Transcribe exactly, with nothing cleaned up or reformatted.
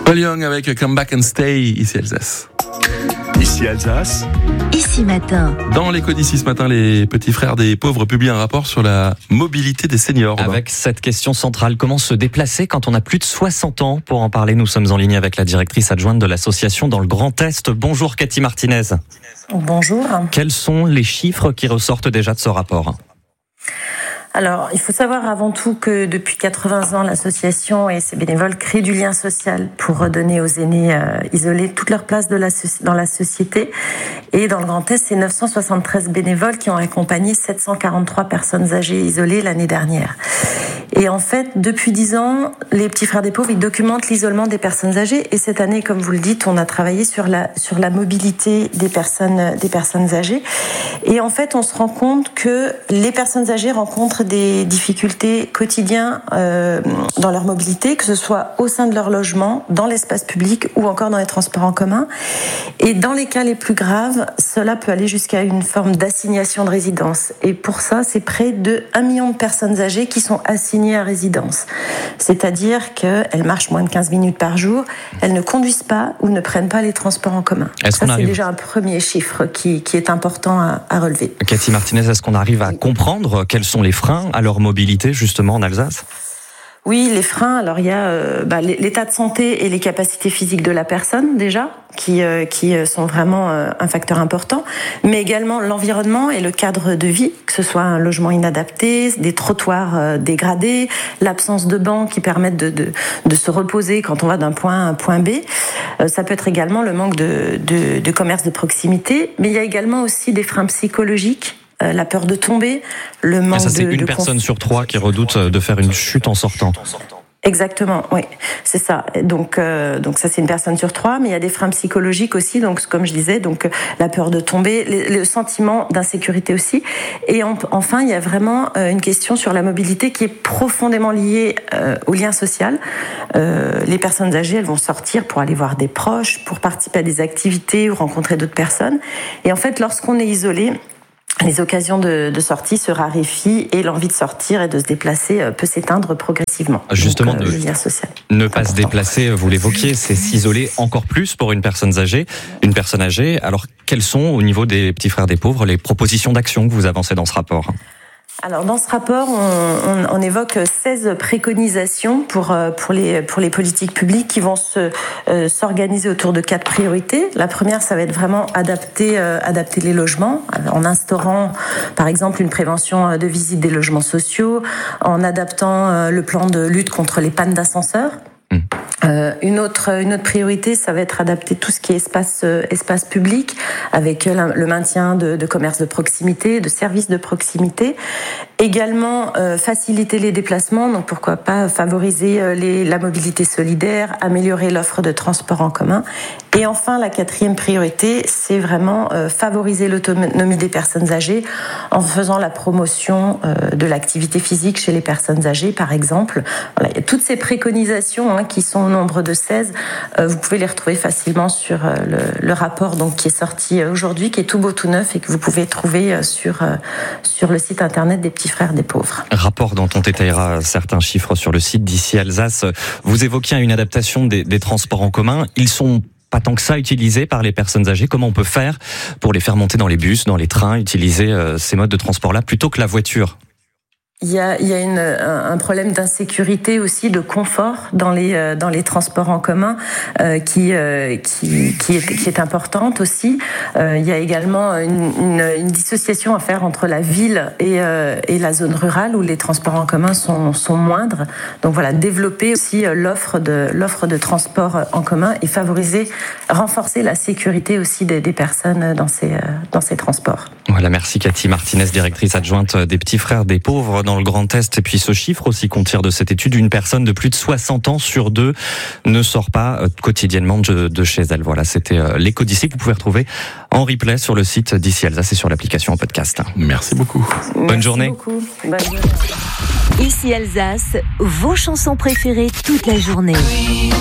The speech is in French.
Paul Young avec Come Back and Stay, ici Alsace. Ici Alsace. Ici Matin. Dans l'écho d'ici ce matin, les petits frères des pauvres publient un rapport sur la mobilité des seniors. Avec cette question centrale, comment se déplacer quand on a plus de soixante ans? Pour en parler, nous sommes en ligne avec la directrice adjointe de l'association dans le Grand Est. Bonjour Cathy Martinez. Bonjour. Quels sont les chiffres qui ressortent déjà de ce rapport? Alors, il faut savoir avant tout que depuis quatre-vingts ans, l'association et ses bénévoles créent du lien social pour redonner aux aînés euh, isolés toute leur place de la, dans la société. Et dans le Grand Est, c'est neuf cent soixante-treize bénévoles qui ont accompagné sept cent quarante-trois personnes âgées isolées l'année dernière. Et en fait, depuis dix ans, les petits frères des pauvres, ils documentent l'isolement des personnes âgées. Et cette année, comme vous le dites, on a travaillé sur la, sur la mobilité des personnes, des personnes âgées. Et en fait, on se rend compte que les personnes âgées rencontrent des difficultés quotidiennes euh, dans leur mobilité, que ce soit au sein de leur logement, dans l'espace public ou encore dans les transports en commun. Et dans les cas les plus graves, cela peut aller jusqu'à une forme d'assignation de résidence. Et pour ça, c'est près de un million de personnes âgées qui sont assignées à résidence. C'est-à-dire qu'elles marchent moins de quinze minutes par jour, elles ne conduisent pas ou ne prennent pas les transports en commun. Est-ce ça, qu'on c'est arrive... déjà un premier chiffre qui, qui est important à, à relever. Cathy Martinez, est-ce qu'on arrive à comprendre quels sont les freins à leur mobilité justement en Alsace ? Oui, les freins, alors il y a euh, bah, l'état de santé et les capacités physiques de la personne déjà, qui, euh, qui sont vraiment euh, un facteur important, mais également l'environnement et le cadre de vie, que ce soit un logement inadapté, des trottoirs euh, dégradés, l'absence de bancs qui permettent de, de, de se reposer quand on va d'un point A à un point B. Euh, ça peut être également le manque de, de, de commerce de proximité, mais il y a également aussi des freins psychologiques. Euh, la peur de tomber, le manque de... Ça, c'est de, une de personne conf... sur trois qui redoute de faire une chute en sortant. Exactement, oui, c'est ça. Donc, euh, donc ça, c'est une personne sur trois, mais il y a des freins psychologiques aussi. Donc, comme je disais, donc la peur de tomber, le, le sentiment d'insécurité aussi. Et en, enfin, il y a vraiment euh, une question sur la mobilité qui est profondément liée euh, au lien social. Euh, les personnes âgées, elles vont sortir pour aller voir des proches, pour participer à des activités ou rencontrer d'autres personnes. Et en fait, lorsqu'on est isolé, les occasions de, de sortie se raréfient et l'envie de sortir et de se déplacer peut s'éteindre progressivement. Justement, Donc, euh, ne, le lien social. ne pas se déplacer, vous l'évoquiez, c'est s'isoler encore plus pour une personne âgée. Une personne âgée. Alors, quelles sont, au niveau des petits frères des pauvres, les propositions d'action que vous avancez dans ce rapport ? Alors dans ce rapport, on, on, on évoque seize préconisations pour pour les pour les politiques publiques qui vont se euh, s'organiser autour de quatre priorités. La première, ça va être vraiment adapter euh, adapter les logements en instaurant par exemple une prévention de visite des logements sociaux, en adaptant euh, le plan de lutte contre les pannes d'ascenseurs. Mmh. Euh, une autre une autre priorité, ça va être adapter tout ce qui est espace euh, espace public avec euh, le maintien de, de commerce de proximité, de services de proximité. Également euh, faciliter les déplacements, donc pourquoi pas favoriser euh, les, la mobilité solidaire, améliorer l'offre de transport en commun. Et enfin, la quatrième priorité, c'est vraiment euh, favoriser l'autonomie des personnes âgées en faisant la promotion euh, de l'activité physique chez les personnes âgées, par exemple. Voilà, il y a toutes ces préconisations hein, qui sont au nombre de seize. Euh, vous pouvez les retrouver facilement sur euh, le, le rapport donc, qui est sorti aujourd'hui, qui est tout beau, tout neuf et que vous pouvez trouver euh, sur, euh, sur le site internet des petits frères des pauvres. Rapport dont on détaillera certains chiffres sur le site d'ici Alsace. Vous évoquiez une adaptation des, des transports en commun. Ils sont pas tant que ça utilisés par les personnes âgées. Comment on peut faire pour les faire monter dans les bus, dans les trains, utiliser euh, ces modes de transport-là plutôt que la voiture ? Il y a, il y a une, un problème d'insécurité aussi, de confort dans les dans les transports en commun euh, qui euh, qui qui est qui est importante aussi. Euh, il y a également une, une, une dissociation à faire entre la ville et euh, et la zone rurale où les transports en commun sont sont moindres. Donc voilà, développer aussi l'offre de l'offre de transport en commun et favoriser, renforcer la sécurité aussi des, des personnes dans ces dans ces transports. Voilà, merci Cathy Martinez, directrice adjointe des Petits Frères des Pauvres dans le Grand Est. Et puis ce chiffre aussi qu'on tire de cette étude, une personne de plus de soixante ans sur deux ne sort pas quotidiennement de, de chez elle. Voilà, c'était l'écho d'ici que vous pouvez retrouver en replay sur le site d'ici Alsace et sur l'application en podcast. Merci beaucoup. Bonne Merci journée. Beaucoup. Bonne journée. Ici Alsace, vos chansons préférées toute la journée.